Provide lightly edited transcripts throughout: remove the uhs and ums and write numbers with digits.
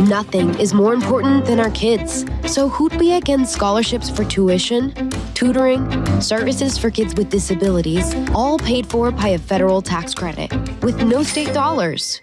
Nothing is more important than our kids. So who'd be against scholarships for tuition, tutoring, services for kids with disabilities, all paid for by a federal tax credit with no state dollars?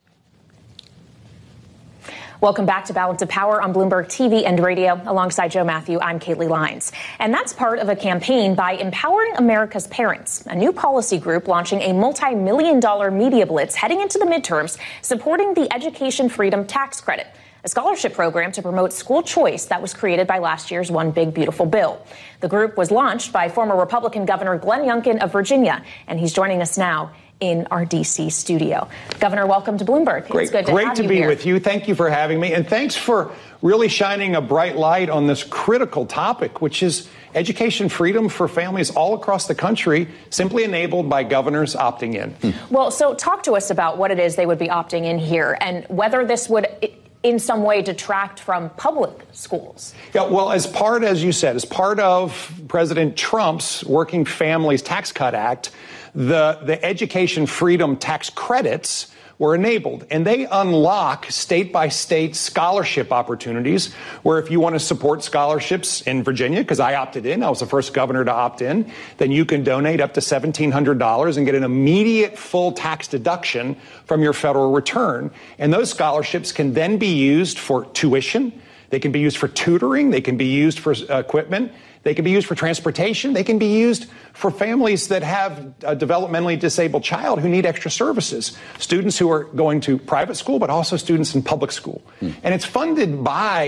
Welcome back to Balance of Power on Bloomberg TV and radio. Alongside Joe Matthew, I'm Kaylee Lyons. And that's part of a campaign by Empowering America's Parents, a new policy group launching a multi-million-dollar media blitz heading into the midterms, supporting the Education Freedom Tax Credit, a scholarship program to promote school choice that was created by last year's One Big Beautiful Bill. The group was launched by former Republican Governor Glenn Youngkin of Virginia, and he's joining us now in our D.C. studio. Governor, welcome to Bloomberg. Great, it's good to great have to you be here. with you. Thank you for having me, and thanks for really shining a bright light on this critical topic, which is education freedom for families all across the country, simply enabled by governors opting in. Well, so talk to us about what it is they would be opting in here and whether this would in some way detract from public schools. Yeah, well, as you said, as part of President Trump's Working Families Tax Cut Act, the education freedom tax credits were enabled, and they unlock state-by-state scholarship opportunities where if you want to support scholarships in Virginia, because I opted in, I was the first governor to opt in, then you can donate up to $1,700 and get an immediate full tax deduction from your federal return. And those scholarships can then be used for tuition, they can be used for tutoring, they can be used for equipment, they can be used for transportation. They can be used for families that have a developmentally disabled child who need extra services, students who are going to private school, but also students in public school. And it's funded by